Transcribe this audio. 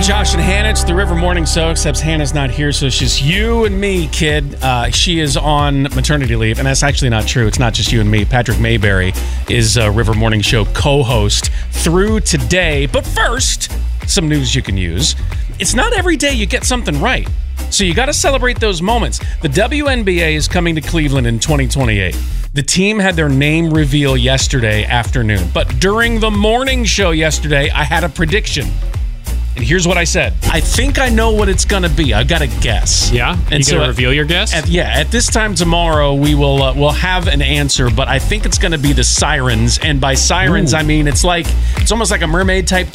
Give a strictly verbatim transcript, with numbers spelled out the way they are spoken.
Josh and Hannah. It's the River Morning Show, except Hannah's not here, so it's just you and me, kid. Uh, she is on maternity leave, and that's actually not true. It's not just you and me. Patrick Mayberry is a River Morning Show co-host through today. But first, some news you can use. It's not every day you get something right, so you got to celebrate those moments. The W N B A is coming to Cleveland in twenty twenty-eight. The team had their name reveal yesterday afternoon, but during the morning show yesterday, I had a prediction. And here's what I said. I think I know what it's going to be. I've got a guess. Yeah? And you so going to reveal your guess? At, yeah. At this time tomorrow, we will uh, we'll have an answer, but I think it's going to be the Sirens. And by Sirens, Ooh. I mean it's like it's almost like a mermaid type